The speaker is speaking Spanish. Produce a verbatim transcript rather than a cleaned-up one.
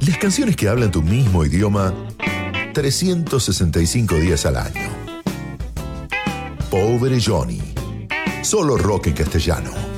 Las canciones que hablan tu mismo idioma trescientos sesenta y cinco días al año. Pobre Johnny. Solo rock en castellano.